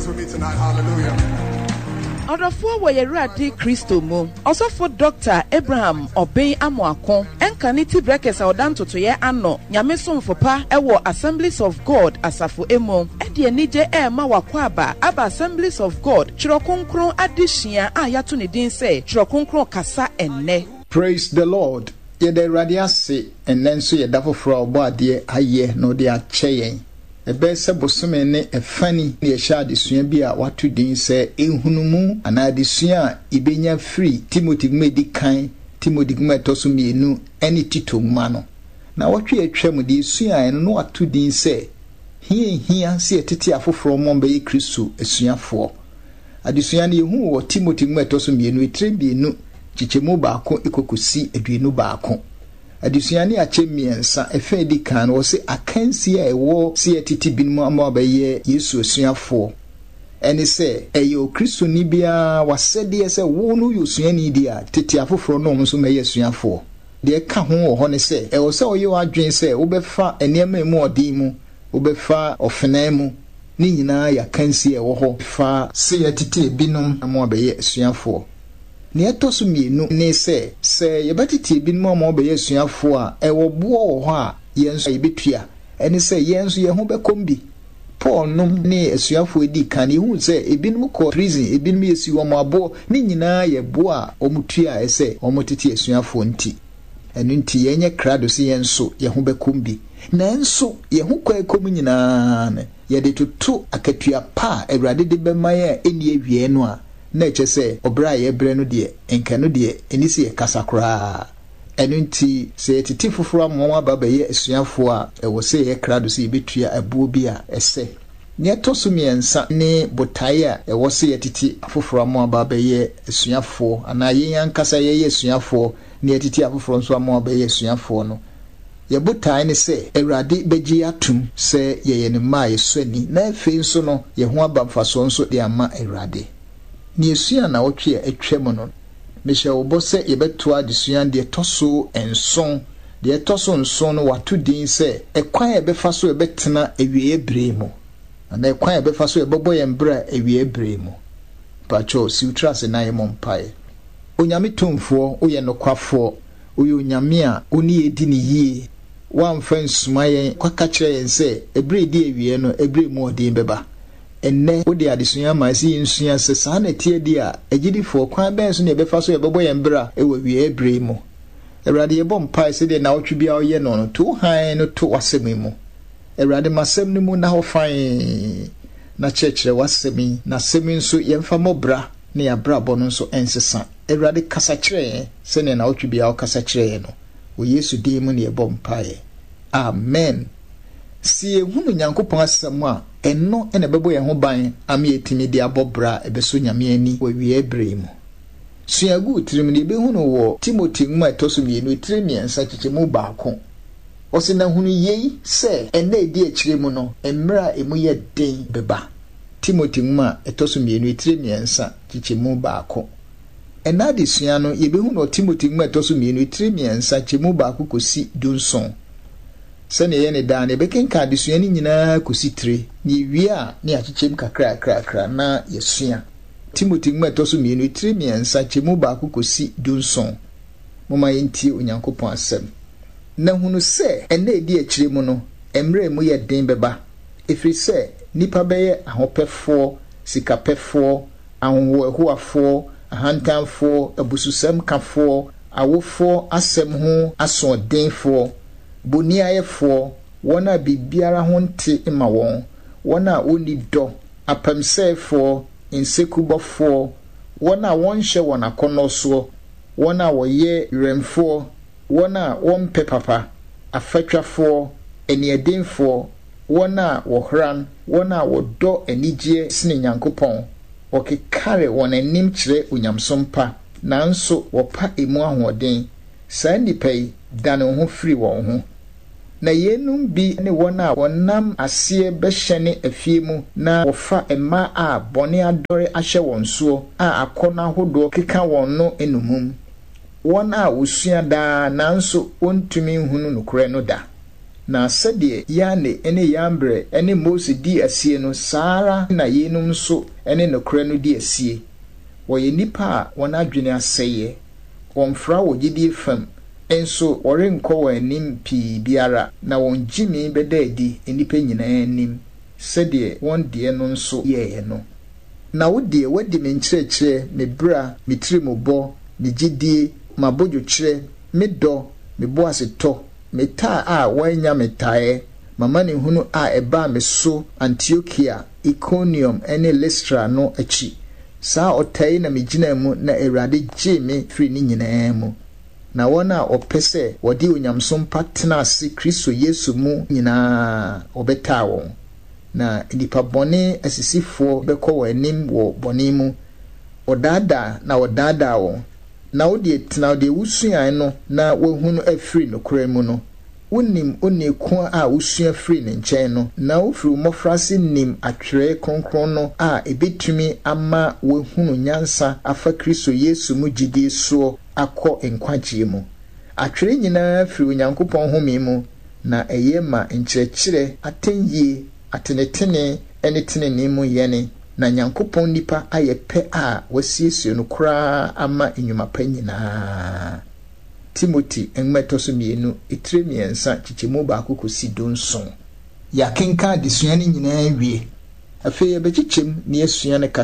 with me tonight. Hallelujah. Odofo wo yerade Kristo mu osofo Dr. Abraham Obey Amoako enkaniti breakers odantoto ye ano nyame somfopa ewo Assemblies of God asafo emo ede anije ma wakwaba aba Assemblies of God chirokonkron adehia ayato ne din se chirokonkron kasa enne. Praise the Lord. Yede radiase enenso yeda foforo obo ade aye no de acheyen ebe se bosome ne efani ne yehya adesua bi a watu din se ehunumu ana adesua ibenya free Timothy medikan Timothy metoso mienu eni Tito ma no na watwe atwam de esua eno no watu din se hia se etete afoforo mombe ye Kristo esuafo adesua ne yehu wo Timothy metoso mienu etrembienu chichemu baako ekokosi aduenu baako adisuani achemiensa efe di kan wo se akansi a ewo se etiti binmu amabaye Yesu asuafo eni se eyo Kristo ni bia wasede se wo no yosuani dia tete afoforo no nso meye asuafo de ka ho ho ne se ewo se oyo adwen se wo befa enema mu odin mu wo befa ofena mu ni nyina ya kansi ewo ho fa se etiti binum amabaye asuafo ne etoso mienu ne se yebetiti binmu amabaye asuafo a ewo bo ho a yenso yebetua eni se yenso ye ho bekombi Paul num ne asuafo edi kan hu se ebinum ko prison ebinum yesi wo mabo ni nyina ye bo a omutua ese omotiti asuafo nti enu nti yenye krado se yenso ye ho bekombi nanso ye ho kwa ekomu nyina ne ye de tutu akatua pa Awurade de bemaye eni awie no a na echese obra ye bre no de enka no de enisi ye kasakra enu nti se etiti foforo amwa baba ye asuafo a ewo se ye krado se betua abuo bi a ese ne toso miensa ne botae a ewo se ye titi foforo amwa baba ye asuafo ana ye yankasa ye asuafo ne etiti afoforo nso amwa baba ye asuafo no ye botae ne se Awurade beji atum se ye ne ma ye suani na efe nso no ye ho abamfaso nso de ama Awurade ni esua na wotwe atwam no mesha wo se yebeto adesua de toso enson de toso nson no watu din se ekwan ebefa so ebetena ewie bremu na ekwan ebefa so ebebo ye mbra ewie bremu pacho si utrase na ye mompae onyame tomfo oye nokwafo oye onyame a oni edi ni yie wamfa nsuma ye kwaka kire yen se ebre di ewie no ebre mu odin beba enne odi adesua ma si nsua se sa na tie di a agidifo kwan ben so ne befa so yebebo ye mbra ewa wie ebre mu Awurade yebom pai se de na otwe bia oye no no to han no to wasemi mu Awurade masem ni mu na ho fan na chekere wasemi na semi nso yemfa mobra ne ya brabo no nso ensesa Awurade kasa kire se ne na otwe bia o kasa kire no wo Yesu din mu ne yebom pai amen. Si ehunu Nyankopon asem a enno ene bebo ye ho ban ame etimi de abobra ebeso nyame ani wo wie ebremu suagu tirim ne behunu wo Timothy nwa etoso mienu tirimiensa chichemu baako osina hunu yei se ene edi akire mu no emra emu ye den beba Timothy nwa etoso mienu tirimiensa chichemu baako enade sua no ye behunu Timothy nwa etoso mienu tirimiensa chichemu baako kosi dunson sene ye ne da ne bekenka adesua ni nyina kositire ni wia ne achichem kakra na yesua Timothy mmetoso mienu tirimiensa chemu baako kosi dunson moma yenti Onyankopon asem na hunu se ene edi akire mu no emre mu ye den beba efiri se nipa beye ahopefo sikapefo ahonhoafo ahantanfo abususem kafo awofo asem ho asondenfo boniayefo wona bibiara honte ima wona oni do apamsefo insekubofo wona wonhye wona konoso wona woye remfo wona wompe papa afatwafo eniedinfo wona wohran wona wodo enigye sine Nyankopon okekare wona nim kire onyamsompa nanso wopa emu ahoden saa nipai dane ho firi won ho na yenum bi ne wona wonam asie behye afie mu na wofa ema a bone adore ahye won so a akona hodo keka won no enumum wona wosua da nanso ontumi hunu nokure no da na sɛdeɛ Yane ene Yambre ene Mose di asie no Sara na yenum so ene nokora no di asie wɔyɛ nipa a wɔn adwene asɛyɛ wɔmfra wɔ gyidie fam enso wɔrenkɔ wɔn anim pii biara na wɔn gyimi bɛda adi nipa nyinaa anim sɛdeɛ wɔn deɛ no nso yɛɛ no na wo deɛ wadi me nkyerɛkyerɛ me bra me tirimobɔ me gyidie mabodwokyerɛ me dɔ me boasetɔ me taa a wɔanya me tae mama ne hunu a ɛbaa me so Antiochia Iconium ene Lystra no akyi saa ɔtae na me gyina mu na Awurade gye me firi ne nyinaa mu na wɔn a ɔpɛ sɛ wɔde onyamsom pa tena ase Kristo Yesu mu nyinaa ɔbɛtaa wɔn na nipa bɔne asisifoɔ bɛkɔ wɔn anim wɔ bɔne mu ɔdaadaa na ɔdaadaa wɔn na wode tena de wusuan no na wohunu afiri nokora mu no wonim oneko a wusua firi ne nkyɛn no na wofiri mmɔfrase nim atwerɛ kronkron no a ebetumi ama wohunu nyansa afa Kristo Yesu mu gyidie so akɔ nkwagye mu atwerɛ nyinaa firi Onyankopɔn home mu na ɛyɛ ma nkyerɛkyerɛ atɛnyie atenetene ene tenene mu yɛne na Nyankopɔn nipa ayɛ pɛ a wasiesie no koraa ama enyuma pa nyinaa Timothy enmeto so mienu etire miensa chichemu baako kosi donson ya kenka adesua ne nyinaa wie afei ye bechichem ne asua ne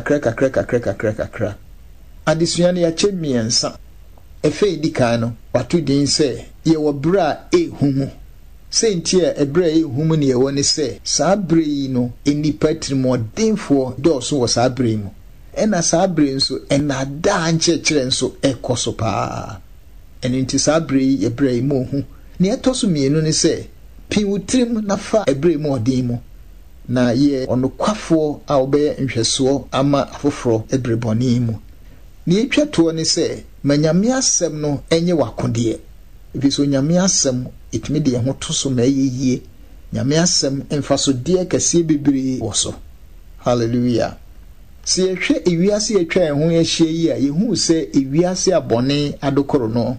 kakra adesua ne ya che miensa afei dika no wato din se ye wo bra ehumu senti a ebra ehumu ne ye woni se saa bre yi no enipa trimodinfo dɔɔso wɔ saa bre mu ɛna saa bre nso ɛna da nkyerɛkyerɛ nso ɛkɔ paa ɛno nti saa bre yi ebra yi mu hu ne ɛtɔ so mienu ne sɛ piwutrim na fa ebra mu ɔden mu na ye ɔnokwafo a ɔbɛyɛ nhwɛsoɔ ama afoforo ebre bɔne mu ne etwa to ne sɛ manyame asɛm no enye wakodeɛ ebiso nyame asɛm etimi de ho to so ma yeye nyame asɛm emfaso de kɛse bebree wɔ so hallelujah si ehwe ewiase etwa ho ehye yi a yehu sɛ ewiase abɔne adokoro no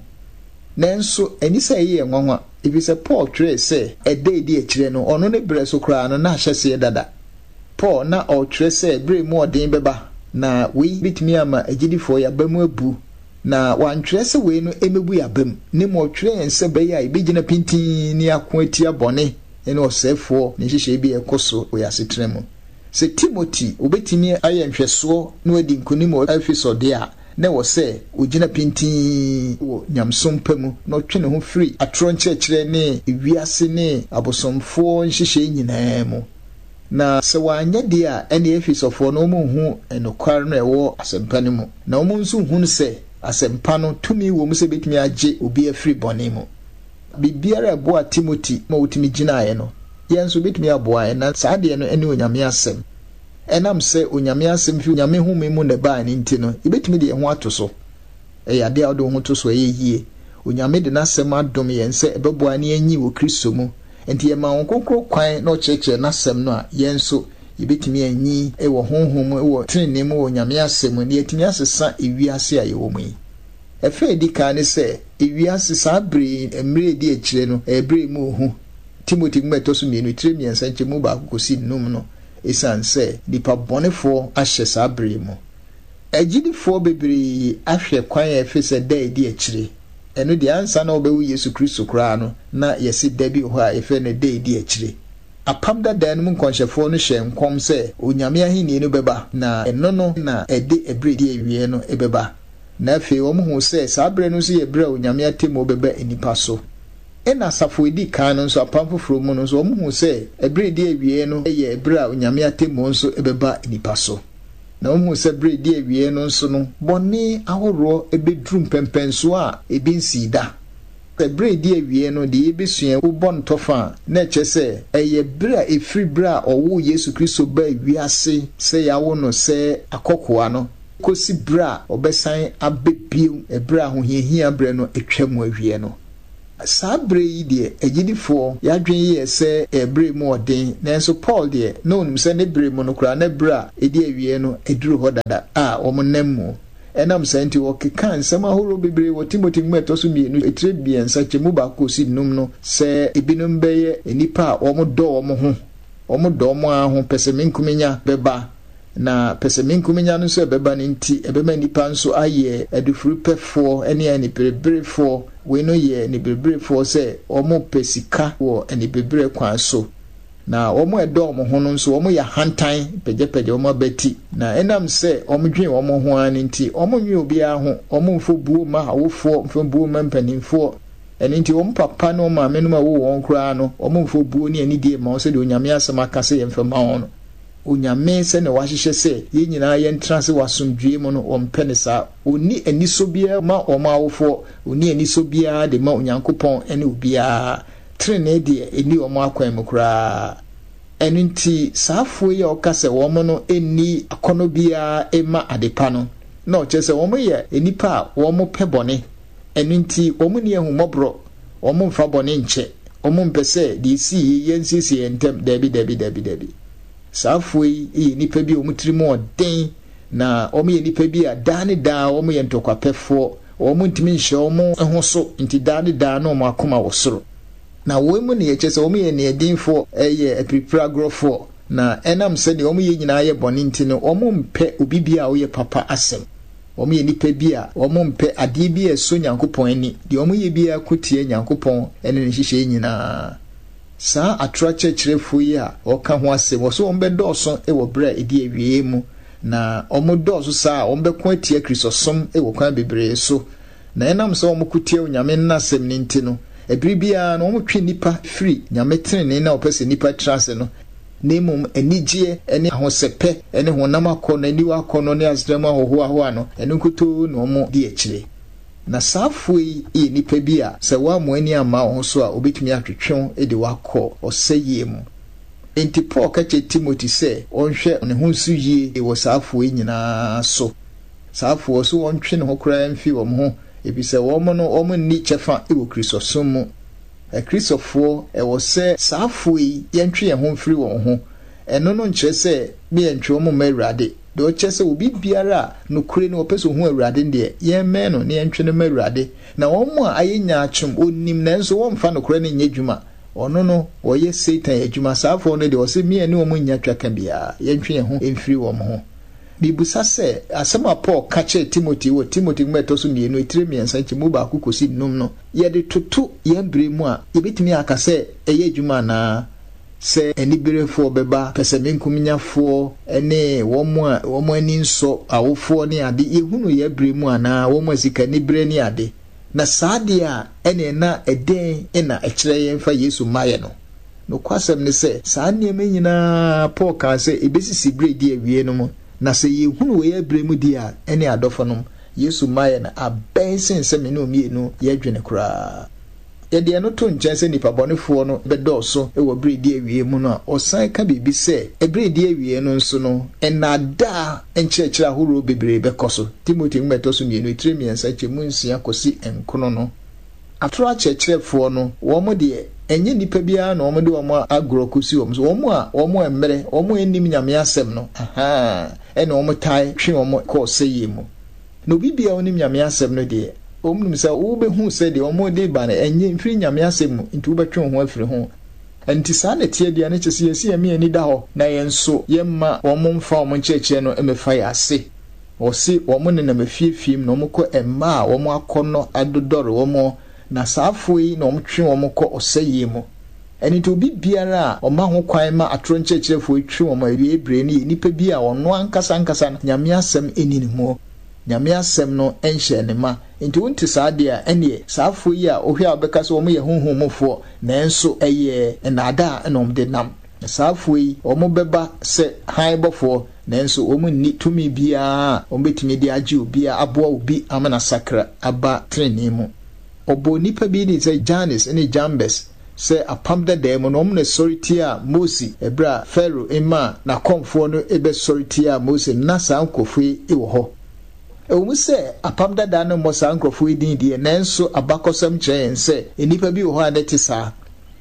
nanso ani sɛ yɛ nwanwa ebisɛ Paul twerɛ sɛ ɛdeedi akyire no ɔno ne brɛ so koraa no na ahyɛse dada Paul na ɔtwerɛ sɛ brɛ mu ɔden bɛba na wei bitumi ama agidifo yaba mu abu na wantwerɛ sɛ wei no emebu yabam ne mo ɔtwerɛ sɛ bɛyɛ a ebegyina pintin ne ako atia bɔne ne ɔsɛfoɔ ne hyehyɛ bi ɛkɔso wɔ yasetrɛ mu sɛ Timothy obetumi ayɛ nhwɛsoɔ na wadi nkonim wɔ Efeso de a na wɔ sɛ ogina pintin wɔ nyamsom pa mu na ɔtwe ne ho firi atoro nkyerɛkyerɛ ne ewiase ne abosomfoɔ nhyehyɛ nyinaa mu na sɛ wanyɛ de a ɛne Efesofoɔ no mu hu enokwar no ɛwɔ asɛmpa no mu na ɔmo nso hu sɛ asɛmpa no tumi wɔ mu sɛ betumi agye obi afiri bɔne mu bibiara ɛboa Timothy ma wotumi gyinaeɛ no yɛn nso betumi aboa na saa de no ɛne onyame asɛm enam sɛ onyame asɛm fi onyame home mu ne baa ne nti no ibetumi de ho ato so ɛyɛ ade a ɔde ho to so ɛyɛ yie onyame de n'asɛm adom yɛn sɛ ɛbɛboa ne anyi wɔ Kristo mu enti yɛ ma wɔn kokoro kwan na ɔkyerɛkyerɛ n'asɛm no a yɛn nso ibetumi anyi ɛwɔ honhom ɛwɔ trenene mu wɔ onyame asɛm ne yɛtumi asesa ewiase a yɛwɔ mu yi ɛfɛ di kan ne sɛ ewiase saa bere emre di akyire no ɛbre mu hu Timothy mmeto so mienu tire miensa nkyemu baako kosi nnum no esan sɛ nipa bɔnefoɔ ahyɛ saa bere mu agidifoɔ bebree ahwɛ kwan a ɛfɛ sɛ da edi akyire ɛno de ansa na ɔbɛwu Yesu Kristo koraa no na yɛsi da bi hɔ a ɛfɛ ne da edi akyire apam dada no mu nkɔnhyɛfoɔ no hyɛ nkɔm sɛ onyame ahenni no bɛba na ɛno no na ɛde ɛbere di awie no ɛbɛba na afei wɔn ho sɛ saa bere no nso yɛ bere a onyame atemu bɛba enipa so ena safo edi kan no nso apam foforo mu no nso wɔn ho sɛ ɛbere di awie no ɛyɛ ɛbere a onyame atemu nso ɛbɛba enipa so na wɔn ho sɛ ɛbere di awie no nso no bɔne ahoroɔ ɛbɛduru mpɛmpɛnso a ebi nsi da ɛbere di awie no de ebesua wobɔ ntɔfa na ɛkyɛ sɛ ɛyɛ bere a efiri bere a ɔwɔ Yesu Kristo ba wiase sɛ yawo no sɛ akɔkoa no kosi bere a ɔbɛsan abɛbiem ɛbere a hohiahia bere no etwa mu awie no saa bere yi deɛ agidifoɔ yɛadwen yɛ sɛ ɛbere mu ɔden nanso Paul deɛ na onim sɛ ne bere mu no koraa na bere a edi awie no eduru hɔ dada a wɔn nam mu enam senti wo kekan nsɛm ahoro bebre wo Timothy mmeto so mienu etire biensa chemu ba ko si num no sɛ ebinom bɛyɛ enipa a wɔn dɔ wɔn ho wɔn dɔ wɔn ho pɛsɛminkumenya bɛba na pɛsɛminkumenya no so bɛba ne nti ɛbɛma nipa nso ayɛ adufuru pɛfoɔ ɛne anibereberefoɔ we no yɛ anibereberefoɔ sɛ wɔn pɛsika wɔ aniberebere kwan so na wɔn ɛdɔ wɔn ho no nso wɔn yɛ hantan pɛgyɛpɛgyɛ wɔn abɛti na ɛnam sɛ wɔn dwen wɔn ho ara ne nti wɔn nwe obiara ho wɔn mfo buo ma awofoɔ mfo buo ma mpanimfoɔ ɛne nti wɔn papa no maame no ma wo wɔn koraa no wɔn mfo buo ne anidie ma wɔsɛ de onyame asɛm aka sɛ yɛn fɛma wɔn no onyame sɛ na wahyehyɛ sɛ yɛn nyinaa yɛn tra sɛ wasomdwie mu no wɔn pɛ ne saa oni aniso biara ma wɔn awofoɔ oni aniso biara de ma onyankopɔn ɛne obiara trene deɛ eni wɔn akwan mu koraa ɛno nti saafoɔ yi a ɔka sɛ wɔn no eni akɔnɔ biara ema adepa no na ɔkyerɛ sɛ wɔn yɛ enipa a wɔn pɛ bɔne ɛno nti wɔn ni ehumɔborɔ wɔn mfa bɔne nkyɛ wɔn mpɛ sɛ deɛ esi yɛn siesie yɛn ntɛm dabi saafoɔ yi yɛ nipa bi a wɔn tiri mu ɔden na wɔn yɛ nipa bi a daa ne daa wɔn yɛ ntɔkwapɛfoɔ wɔn ntumi nhyɛ wɔn ho so nti daa ne daa na wɔn akoma wɔ soro na wɔn mu ne yɛkyɛ sɛ wɔn yɛ neɛdenfoɔ ɛyɛ apiripiragorɔfoɔ na ɛnam sɛ deɛ wɔn yɛ nyinaa yɛ bɔne nti no wɔn mpɛ obi bi a ɔyɛ papa asɛm wɔn yɛ nipa bi a wɔn mpɛ adeɛ bi a ɛso nyankopɔn ani deɛ wɔn yɛ bi a kotie nyankopɔn ɛne ne nhyehyɛ nyinaa saa atora kyerɛkyerɛfoɔ yi a ɔka ho asɛm wɔ so wɔn bɛdɔɔso wɔ berɛ a ɛdi awie mu na wɔn dɔɔso saa a wɔn bɛko atia kristosom wɔ kwan bebree so na ɛnam sɛ wɔn kotie onyame nnasɛm ne nti no ebiri bia na wɔn twe nipa free nyame tenene na ɔpɛ sɛ nipa trase no na mmom anigye ne ahosɛpɛ ne honam akɔnɔ aniwa akɔnɔ ne asram ahohoahoa no ɛno nkoto na wɔn di akyire na saafoɔ yi yɛ nipa bi a sɛ wɔamu ani ama wɔn so a obetumi atwetwe de wakɔ ɔsɛ yie mu enti Paul ka kyerɛ Timothy sɛ ɔnhwɛ ne ho so yie wɔ saafoɔ yi nyinaa so saafoɔ so wɔntwe ne ho koraa mfi wɔn ho ebisɛ wɔn no wɔn ni kyɛfa wɔ kristosom mu kristofoɔ ɛwɔ sɛ saafoɔ yi yɛntwe yɛn ho mfiri wɔn ho ɛno no nkyerɛ sɛ bi yɛntwe wɔn mma Awurade deɛ ɔkyerɛ sɛ obi biara a nokure ne wɔpɛ sɛ ohun Awurade deɛ yɛmmɛn no ne yɛntwe no mma Awurade na wɔn mu a ayɛ nyaatwom onim nanso wɔmfa nokure ne nyɛ dwuma ɔno no wɔyɛ Satan adwuma saafoɔ no deɛ ɔsɛ mia ne wɔn nya twaka biara yɛntwe yɛn ho mfiri wɔn ho bibusa sɛ asɛm a Paul ka kyerɛ Timothy wɔ Timothy mmeto so mienu etire miɛnsa nkyɛ mu baako kosi num no yɛde toto yɛn bere mu a yɛbɛtumi aka sɛ ɛyɛ adwuma na sɛ aniberefoɔ bɛba pɛsɛmenkuminyafoɔ ɛne wɔn ani nsɔ awofoɔ ne ade yɛhunu yɛ bere mu anaa wɔn asika nibere ne ade na saa deɛ a ɛne na ɛden na ɛkyerɛ yɛn fa Yesu mayɛ no kwasɛm ne sɛ saa nneɛma nyinaa Paul ka sɛ ebesisi bere di awie no mu na sɛ yɛhunu wɔ yɛ bere mu di a ɛne adɔfo no Yesu mayɛ no abɛn sen sɛ me ne omienu yɛdwene koraa yɛde no to nkyɛn sɛ nipa bɔnefoɔ no bɛdɔɔso wɔ bere di awie mu no a ɔsan ka biribi sɛ bere di awie no nso no ɛnada nkyerɛkyerɛ ahorow bebree bɛkɔ so Timothy mmɛtɔ so mmienu etire mmiɛnsa kyɛ mu nsia kɔsi nkono no atoro akyerɛkyerɛfoɔ no wɔn deɛ ɛnyɛ nipa biara na wɔn de wɔn agorɔ kɔsi wɔn so wɔn mmerɛ wɔn anim nyame asɛm no ɛna wɔn tae twe wɔn kɔɔ sɛ yie mu na obi biara onim nyame asɛm no deɛ omnum sɛ wo behu sɛ de omo de ba na enye mfiri nyame asɛm mu nti wo betwe ho afiri ho enti saa na tie dia ne kyesi yesi yemi ani da hɔ na yenso yemma omo mfa omo nkyekye no emefa ya ase osi omo ne na mafiefiem na omo kɔ emma a omo akɔnɔ adodɔre omo na saafo yi na omo twe omo kɔ ɔsɛyie mu eni to bi biara a omo ho kwan ma atoro nkyekyerefoɔ twe omo ebre ne nipa bi a ɔno ankasa no nyame asɛm enini mu nyame asɛm no enhyɛ ne ma nti wonte saa de a ene saafo yi a ohwe a bɛka so omo yɛ honhomofo nanso ɛyɛ enada a enom de nam saafo yi omo bɛba sɛ haibɔfo nanso omo ni tumi bia omo betumi de agye obi a aboa obi amana sakra aba trene mu obo nipa bi ni sɛ Janis ne Jambes sɛ apam da dem no omo na sority a Moses ebra Pharaoh ema na komfo no ebe sority a Moses na saa nkofo ewo hɔ ewu sɛ apam da no mo saa nkofo din die nanso abakɔsɛm kyerɛ sɛ enipa bi wɔ hɔ a nete saa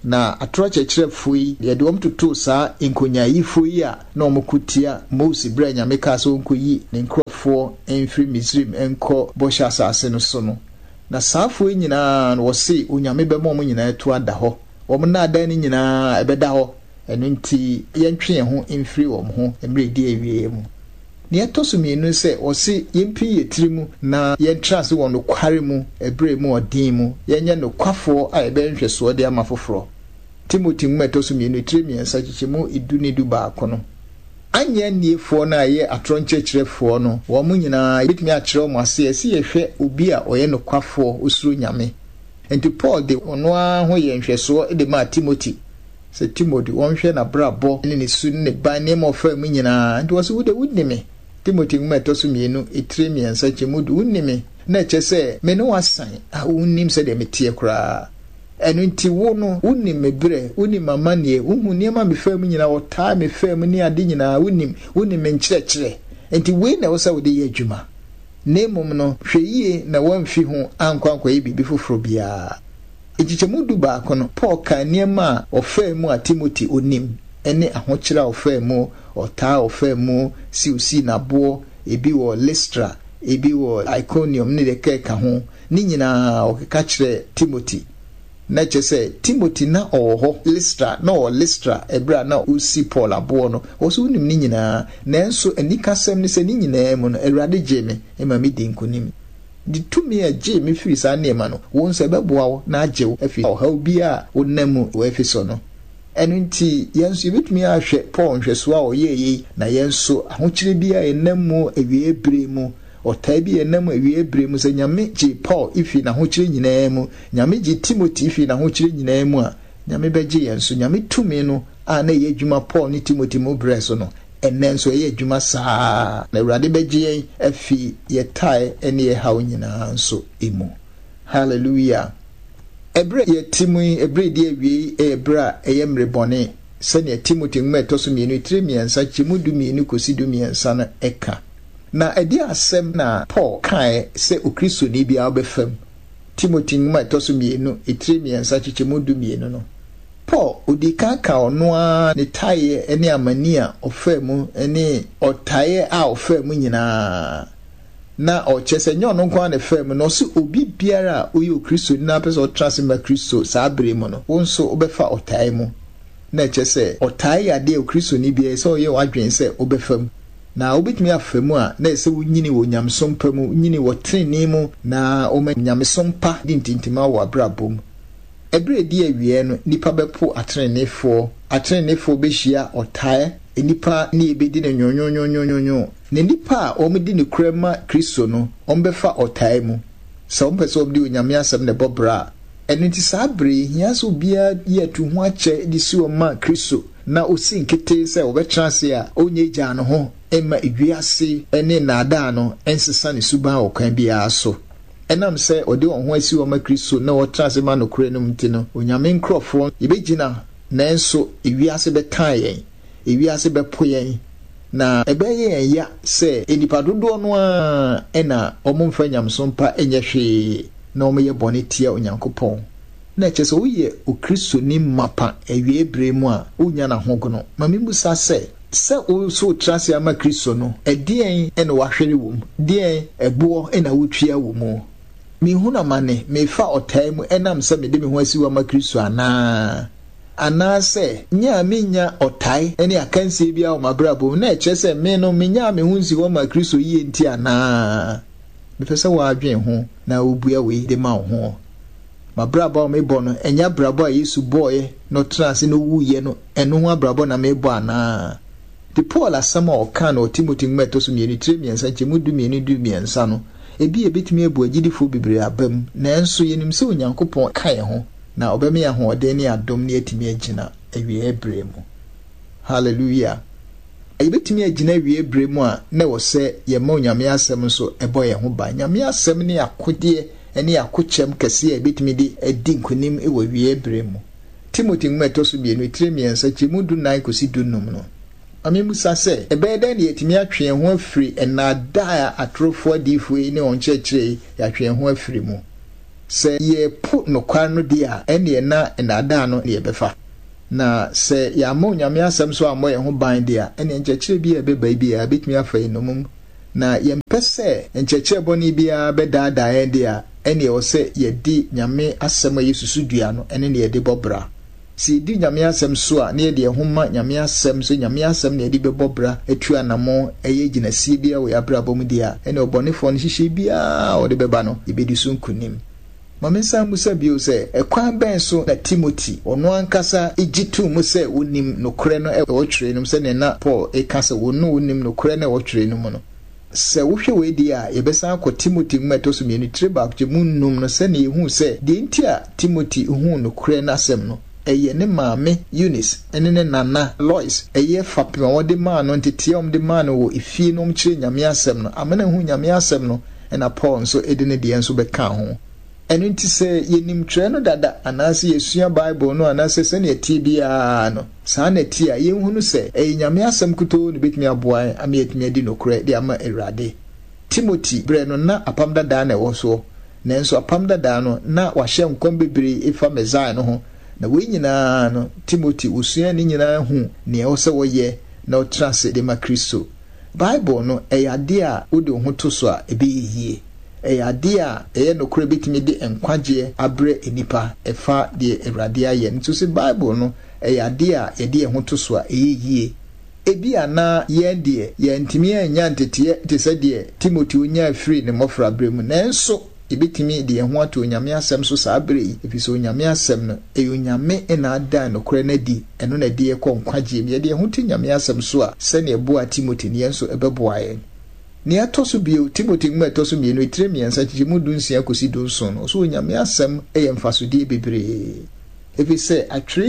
na atoro kyerɛkyerɛfo yi yɛde wɔn toto saa nkonyayifo yi a na wɔn kutia Moses brɛ nyame ka so nkoyi ne nkurɔfoɔ mfiri Misraim nkɔ bɔhyɛ asase no so no na saafo yi nyinaa no wɔse onyame bɛma wɔn nyinaa to ada hɔ wɔn na adan no nyinaa ɛbɛda hɔ ɛno nti yɛntwe yɛn ho mfiri wɔn ho mmerɛ di awie mu ne yɛtɔ so mmienu sɛ wɔse yɛmpi yɛ tiri mu na yɛntra se wɔ nokware mu ɛberɛ mu ɔden mu yɛnyɛ nokwafoɔ a yɛbɛnhwɛ soɔ de ama foforɔ Timothy mu ɛtɔ so mmienu tiri mmiɛnsa kyekyɛmu edu ne du baako no anyɛ nniefoɔ no a yɛ atoro nkyerɛkyerɛfoɔ no wɔn nyinaa yɛbɛtumi akyerɛ wɔn ase ɛsi yɛhwɛ obi a ɔyɛ nokwafoɔ osuro nyame nti Paul de ɔno ara ho yɛ nhwɛsoɔ de maa Timothy sɛ Timothy wɔnhwɛ n'abrabɔ ne ne su ne ban nneɛma ɔfa mu nyinaa nti wɔsɛ wode wudi me Timothy mu ɛtɔ so mmienu tiri mmiɛnsa kyekyɛmu du wudi me na ɛkyɛ sɛ me ne wasan a wonnim sɛ deɛ meteɛ koraa ɛno nti wo no wonim me berɛ wonim amanneɛ wohu nneɛma me fam nyinaa wɔtaa me fam ne ade nyinaa wonim me nkyerɛkyerɛ nti wei na wo sɛ wode yɛ adwuma na mmom no hwɛ yie na wɔmfi ho ankwankɔyɛ biribi foforɔ biara ekyikyɛmu du baako no Paul ka nneɛma a ɔfaa mu a Timothy onim ɛne ahokyerɛ a ɔfaa mu ɔtaa ɔfaa mu siwsi naboɔ ebi wɔ Lystra ebi wɔ Iconium ne de kɛka ho ne nyinaa ɔkeka kyerɛ Timothy na kyɛ sɛ Timothy na ɔwɔ hɔ Lystra na ɔwɔ Lystra ɛberɛ na ɔsi Paul aboɔ no ɔso wonim ne nyinaa nanso anikasɛm ne sɛ ne nyinaa mu no Awurade gye me ɛma me di nkonim de tumi a gye me firi saa nneɛma no wɔn nso ɛbɛboa wo na agye wo afiri ɔhaw bi a wonam mu wɔ afi so no ɛno nti yɛn nso yɛbɛtumi ahwɛ Paul nhwɛsoɔ a ɔyɛ yi na yɛn nso ahokyere bi a yɛnam mu awie bere mu ɔtaa bi yɛnam awie bere mu sɛ nyame gye Paul ifi n'ahokyere nyinaa mu nyame gye Timothy ifi n'ahokyere nyinaa mu a nyame bɛgye yɛn nso nyame tumi no a na ɛyɛ adwuma Paul ne Timothy mu brɛ so no ɛnɛ nso ɛyɛ adwuma saa na Awurade bɛgye yɛn afi yɛtae ne yɛhaw nyinaa nso emu hallelujah ɛberɛ yɛte mu yi ɛberɛ di awie ɛberɛ a ɛyɛ mmerebɔne sɛnea Timothy mu ɛtɔ so mmienu tiri mmiɛnsa kyɛmu du mmienu kɔsi du mmiɛnsa no ɛka na ɛde asɛm na Paul kae sɛ okristoni biara bɛfam Timothy mu ɛtɔ so mmienu tiri mmiɛnsa kyɛmu du mmienu no Paul odi kanka ɔno a ne taeɛ ne amani a ɔfa mu ne ɔtaeɛ a ɔfa mu nyinaa na ɔkyɛ sɛ nyɛ ɔno nko a ne fa mu na ɔsɛ obi biara a ɔyɛ okristoni na apɛ sɛ ɔtra se ma Kristo saa bere mu no wo nso wobɛfa ɔtaeɛ mu na ɛkyɛ sɛ ɔtaeɛ adeɛ okristoni biara sɛ ɔyɛ wadwen sɛ wobɛfa mu na wobɛtumi afa mu a na ɛsɛ wonyini wɔ nyamesom pa mu wonyini wɔ trenee mu na ɔma nyamesom pa di ntintima wɔ abrabɔ mu ɛberɛ di awie no nipa bɛpo atreneefoɔ bɛhyia ɔtae nipa ne yɛbɛdi ne nwonwonwonwonwonwo na nipa a ɔmdi ne kura ma Kristo no ɔmbɛfa ɔtae mu sɛ ɔmpɛ sɛ ɔmde onyame asɛm ne bɔbra ɛno nti saa bere hia sɛ obiara yɛ atu ho akyɛ de si ɔma Kristo na osi nkete sɛ ɔbɛtena ase a ɔnyɛ gyaa no ho ɛma ewiase ne nnaadaa no ɛnsesa ne suban wɔ kwan biara so ɛnam sɛ ɔde wɔn ho asi ɔma Kristo na wɔtena ase ma nokora no mu nti no onyame nkurɔfoɔ yɛbɛgyina nanso ewiase bɛtaa yɛn ewiase bɛpo yɛn na ɛbɛyɛ yɛn ya sɛ enipa dodoɔ no a ɛna ɔmo mfa nyamso mpa ɛnyɛ hwee na ɔmo yɛ bɔne tia Onyankopɔn na ɛkyɛ sɛ woyɛ okristoni mapa awie bere mu a wonya n'ahogono ma memusa sɛ wo so trase ama Kristo no ɛdeɛn ɛna wahwere wɔ mu deɛn ɛboɔ ɛna wotua wɔ mu mehu na mane mefa ɔtae mu ɛnam sɛ mede me ho asi wɔ ama Kristo anaasɛ nya menya ɔtae ɛne akansie bi a ɔmabrabɔ na ɛkyerɛ sɛ me no menya me ho nsi wɔ ma Kristo yie nti anaa mepɛ sɛ wɔadwen ho na wobua wei de ma wo ho mabrabɔ a mebɔ no ɛnya brabɔ a Yesu bɔɔyɛ na ɔtena ase no wuyɛ no ɛno ho abrabɔ na mebɔ anaa de Paul asɛm a ɔka na Timothy mu ɛtɔ so mmienu tiri mmiɛnsa kyɛmu du mmienu du mmiɛnsa no ebi ebetumi abu agyidifo bebree abam nanso yɛnim sɛ Onyankopɔn ka yɛn ho na ɔbɛme yɛn ahoɔden ne adom ne atumi agyina awie bere mu hallelujah yɛbɛtumi agyina awie bere mu a na wɔ sɛ yɛma Onyame asɛm nso ɛbɔ yɛn ho ban Nyame asɛm ne akodeɛ ne akokyɛm kɛseɛ a yɛbɛtumi de adi nkonim wɔ awie bere mu Timothy mu ɛtɔ so mmienu tiri mmiɛnsa kyɛmu du 9 kɔsi du 5 no amemusa sɛ ɛbɛyɛ dɛn ne yɛtumi atwe yɛn ho afiri ɛnaadaa a atorofoɔ adiifoɔ yi ne wɔn kyerɛkyerɛ yi yɛatwe yɛn ho afiri mu se ye pu no kwan no dia ene na enada no ne befa na se ya mo nyame asem so amo ye ho ban dia ene nchechire bi ebeba bia betumi afa enumum na ye mpese nchechire boni bia bedada ye dia ene o se ye di nyame asem ayesusu dua no ene ne ye de bobra si di nyame asem so a ne ye de homa nyame asem so nyame asem ne ye de bebobra etu anamo eye ginasi bia we abrabom dia ene obonefo no hihye bia o de beba no ye bedi so nkunim Mamesa musa bio se ekwan ben so na Timothy ono ankasa egitu mu se wonim nokre no e wo twere no se ne na Paul ekasa wonu wonim nokre na wo twere no mu no se wohwe we dia yebesa akọ Timothy mmetoso mienu triba akje munnum no se ne ehu se de ntia Timothy hu nokre na asem no eye ne maame Eunice ene ne nana Lois eye fapema wode ma no ntetie om de ma no wo efie no mkire nyame asem no amena hu nyame asem no na Paul nso edine de enso beka ho enu nti se yenim twa no dada anase yesua Bible no anase se ne tibia no saa na ti a yenhunu se nyame asem kuto ne betumi aboa ame yetumi adi nokre de ama Awurade Timothy bre no na apam dada na wo so na enso apam dada no na wahye nkom bebre ifa mezai no ho na we nyina no Timothy usua ni nyina hu ne wo se wo ye na o transe de ma Kristo Bible no eyade a wo de ho to so a ebe yie ade a nokore betimi de enkwaje abre enipa efa de Awurade aye nto se Bible no ade a yede ho to so a eyie ebi ana ye de ye ntimi anya ntete te se de Timothy onya free ne mofra bremu nanso ebetimi de ho ato onyame asem so sa abre yi efiso onyame asem no onyame na ada nokore na di eno na de ekọ nkwaje ye de ho to onyame asem so a se ne eboa Timothy ne enso ebeboa ye ni atoso bio Timothy mu atoso mienu etiremiansa chichimu dunsia kosi dunson no so onyame asem mfasodie bebre efi se atwere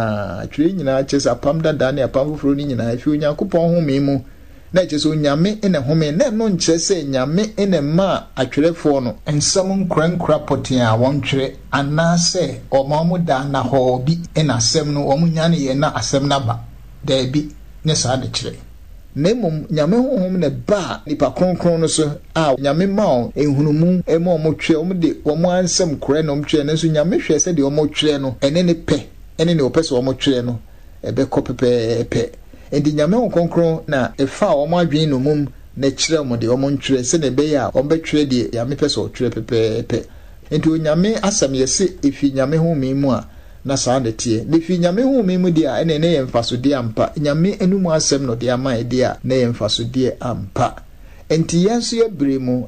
nyina chese apam dada ne apam foforo ni nyina efi Onyankopɔn home mu na chese onyame ene home na no nkyere se nyame ene ma atwerefo no ensam nkrankra poten a wontwere anase omamu da na ho bi ena asem no omunya ne ye na asem na ba da bi ne sa de kyere nemum nyame honhom ne ba nipa kronkron no so a nyame ma enhunumu ema omotwe omde omo ansem kore no omtwe ne so nyame hwe se de omotwe no ene ne pe ene ne opese omotwe no ebe kopepepe endi nyame kronkron na efa omo adwen no mum na kire omo de omontwe se ne be ya ombetwe de nyame pese otwe pepepe enti onyame asam yese efi nyame honhom mu a na saa netie ne fi nyame hu me mu dia ene ne yemfasode ampa nyame enum asem no dia ma dia na yemfasode ampa enti yenso ye bremu